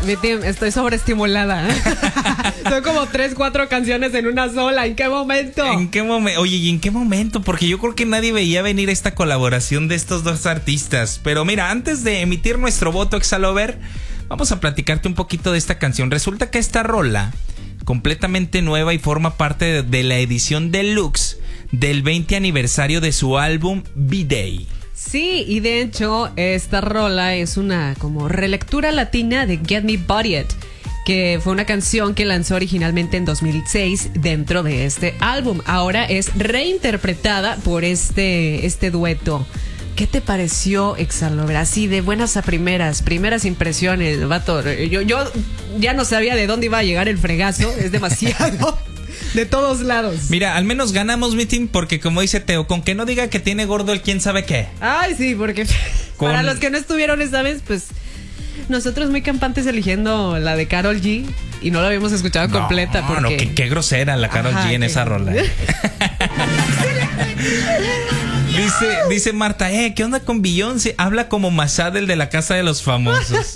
Mi team, estoy sobreestimulada. Son como 3, 4 canciones en una sola. ¿En qué momento? Oye, ¿y en qué momento? Porque yo creo que nadie veía venir esta colaboración de estos dos artistas. Pero mira, antes de emitir nuestro voto Exalover, vamos a platicarte un poquito de esta canción. Resulta que esta rola, completamente nueva y forma parte de la edición deluxe del 20 aniversario de su álbum B-Day. Sí, y de hecho esta rola es una como relectura latina de Get Me Bodied, que fue una canción que lanzó originalmente en 2006 dentro de este álbum. Ahora es reinterpretada por este dueto. ¿Qué te pareció, Exalover? Así de buenas a primeras impresiones, vato. Yo ya no sabía de dónde iba a llegar el fregazo, es demasiado. De todos lados. Mira, al menos ganamos, mi team, porque como dice Teo, con que no diga que tiene gordo el quién sabe qué. Ay, sí, porque para los que no estuvieron esta vez, pues nosotros muy campantes eligiendo la de Karol G y no la habíamos escuchado completa. Porque... No, qué grosera la Karol G en esa rola. Dice Marta, ¿qué onda con Beyoncé? Habla como Mashad, el de la Casa de los Famosos.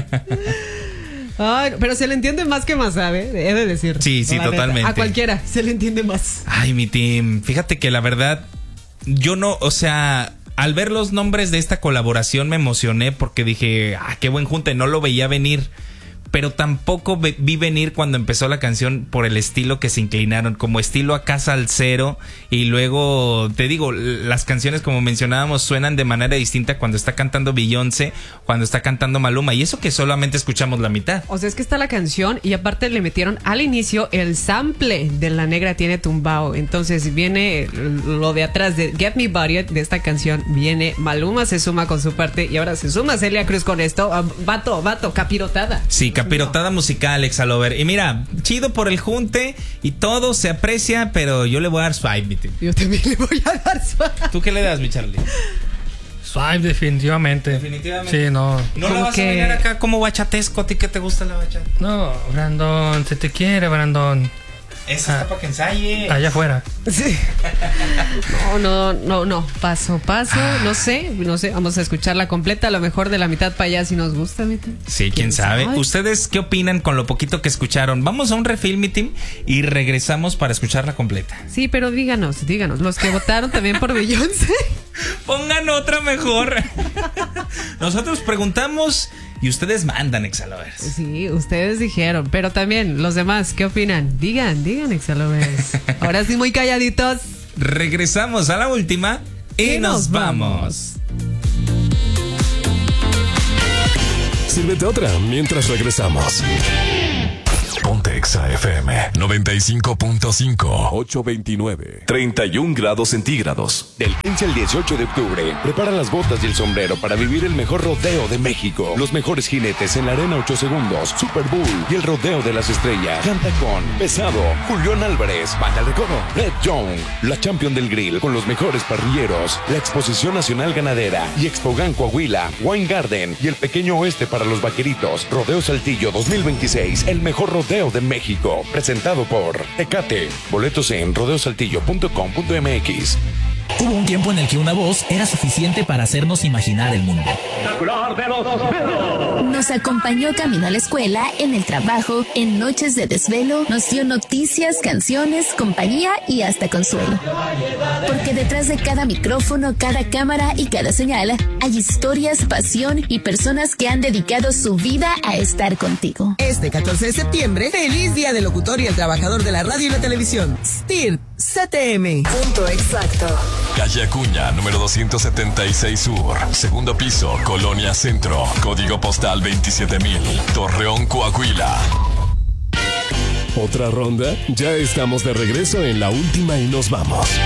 Ay, pero se le entiende más que Mashad, he de decir. Sí, totalmente. A cualquiera se le entiende más. Ay, mi team, fíjate que la verdad, yo no, o sea, al ver los nombres de esta colaboración me emocioné porque dije, qué buen junte, no lo veía venir. Pero tampoco vi venir cuando empezó la canción por el estilo que se inclinaron, como estilo acá salsero. Y luego, te digo, las canciones, como mencionábamos, suenan de manera distinta cuando está cantando Beyoncé, cuando está cantando Maluma. Y eso que solamente escuchamos la mitad. O sea, es que está la canción y aparte le metieron al inicio el sample de La Negra Tiene Tumbao. Entonces viene lo de atrás de Get Me Bodied de esta canción. Viene Maluma, se suma con su parte y ahora se suma Celia Cruz con esto. Vato, capirotada. Sí, capirotada musical, Exalover. Y mira, chido por el junte y todo se aprecia, pero yo le voy a dar swipe, mi team. Yo también le voy a dar swipe. ¿Tú qué le das, mi Charlie? Swipe, definitivamente. Sí, no. ¿No la vas a mirar acá como bachatesco? ¿A ti qué te gusta la bachata? No, Brandon, se te quiere, Brandon. Esa está para que ensaye. Allá afuera. Sí. No. Paso. No sé. Vamos a escucharla completa. A lo mejor de la mitad para allá si nos gusta, mi team. Sí, quién sabe. ¿Ustedes qué opinan con lo poquito que escucharon? Vamos a un refill, mi team, y regresamos para escucharla completa. Sí, pero díganos. Los que votaron también por Beyoncé. Pongan otra mejor. Nosotros preguntamos y ustedes mandan, Exalovers. Sí, ustedes dijeron, pero también los demás, ¿qué opinan? Digan, Exalovers. Ahora sí, muy calladitos. Regresamos a la última y nos vamos. Sírvete otra mientras regresamos. Ponte Exa FM 95.5 829 31 grados centígrados. Del 15 al 18 de octubre, prepara las botas y el sombrero para vivir el mejor rodeo de México. Los mejores jinetes en la Arena 8 Segundos, Super Bowl y el Rodeo de las Estrellas. Canta con Pesado, Julián Álvarez, Banda El Recodo, Red Young, la Champion del Grill con los mejores parrilleros, la Exposición Nacional Ganadera y Expogan Coahuila, Wine Garden y el Pequeño Oeste para los Vaqueritos. Rodeo Saltillo 2026, el mejor rodeo de México, presentado por Tecate. Boletos en rodeosaltillo.com.mx. Hubo un tiempo en el que una voz era suficiente para hacernos imaginar el mundo. Nos acompañó camino a la escuela, en el trabajo, en noches de desvelo, nos dio noticias, canciones, compañía y hasta consuelo. Porque detrás de cada micrófono, cada cámara y cada señal, hay historias, pasión y personas que han dedicado su vida a estar contigo. Este 14 de septiembre, feliz Día del Locutor y el Trabajador de la Radio y la Televisión. STIRP CTM. Punto exacto. Calle Acuña, número 276 Sur. Segundo piso, Colonia Centro. Código postal 27000. Torreón, Coahuila. ¿Otra ronda? Ya estamos de regreso en la última y nos vamos.